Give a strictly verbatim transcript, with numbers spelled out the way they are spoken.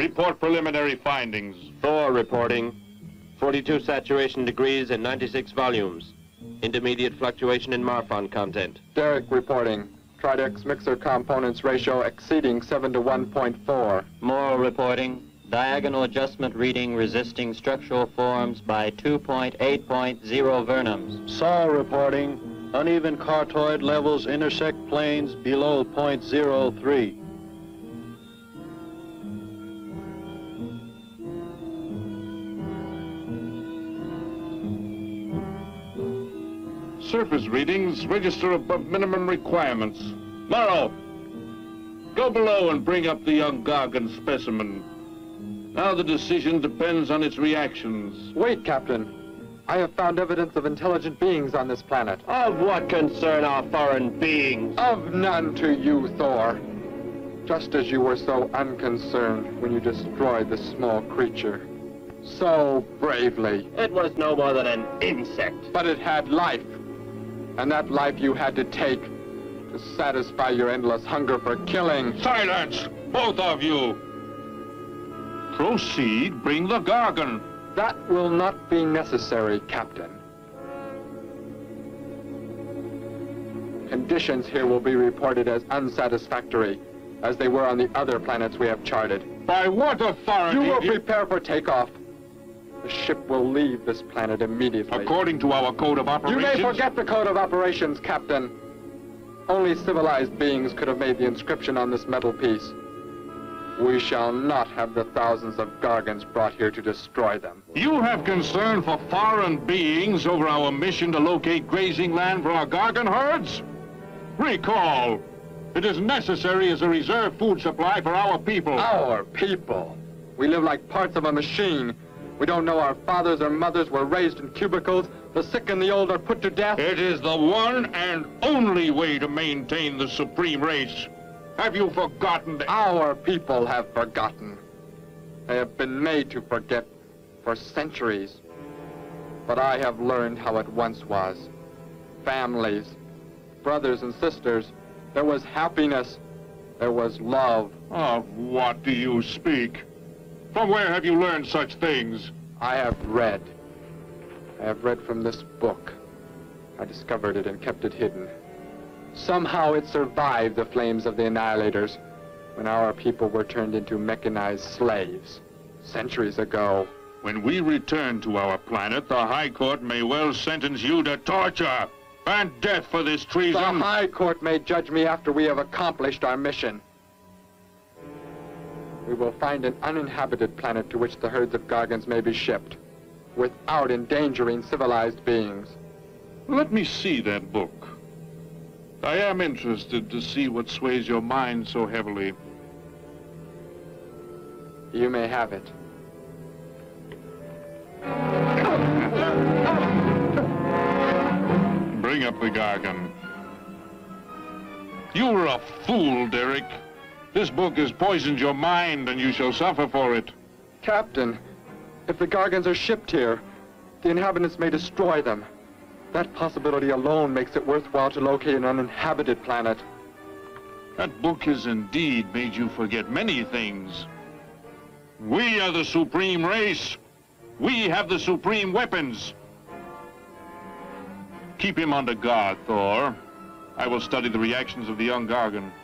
Report preliminary findings. Thor reporting. forty-two saturation degrees and ninety-six volumes. Intermediate fluctuation in Marfan content. Derek reporting. Tridex mixer components ratio exceeding seven to one point four. Morrill reporting. Diagonal adjustment reading resisting structural forms by two point eight point zero vernums. Saul reporting. Uneven cartoid levels intersect planes below point zero three. Surface readings register above minimum requirements. Morrow, go below and bring up the young Gargan specimen. Now the decision depends on its reactions. Wait, Captain. I have found evidence of intelligent beings on this planet. Of what concern are foreign beings? Of none to you, Thor. Just as you were so unconcerned when you destroyed the small creature. So bravely. It was no more than an insect. But it had life. And that life you had to take to satisfy your endless hunger for killing. Silence, both of you. Proceed, bring the Gargan. That will not be necessary, Captain. Conditions here will be reported as unsatisfactory, as they were on the other planets we have charted. By what authority? You will prepare for takeoff. The ship will leave this planet immediately. According to our code of operations? You may forget the code of operations, Captain. Only civilized beings could have made the inscription on this metal piece. We shall not have the thousands of Gargans brought here to destroy them. You have concern for foreign beings over our mission to locate grazing land for our Gargan herds? Recall, it is necessary as a reserve food supply for our people. Our people? We live like parts of a machine. We don't know our fathers or mothers were raised in cubicles. The sick and the old are put to death. It is the one and only way to maintain the supreme race. Have you forgotten that? Our people have forgotten. They have been made to forget for centuries. But I have learned how it once was. Families, brothers and sisters. There was happiness. There was love. Of what do you speak? From where have you learned such things? I have read. I have read from this book. I discovered it and kept it hidden. Somehow it survived the flames of the Annihilators when our people were turned into mechanized slaves centuries ago. When we return to our planet, the High Court may well sentence you to torture and death for this treason. The High Court may judge me after we have accomplished our mission. We will find an uninhabited planet to which the herds of Gargans may be shipped, without endangering civilized beings. Let me see that book. I am interested to see what sways your mind so heavily. You may have it. Bring up the Gargan. You were a fool, Derek. This book has poisoned your mind, and you shall suffer for it. Captain, if the Gargans are shipped here, the inhabitants may destroy them. That possibility alone makes it worthwhile to locate an uninhabited planet. That book has indeed made you forget many things. We are the supreme race. We have the supreme weapons. Keep him under guard, Thor. I will study the reactions of the young Gargan.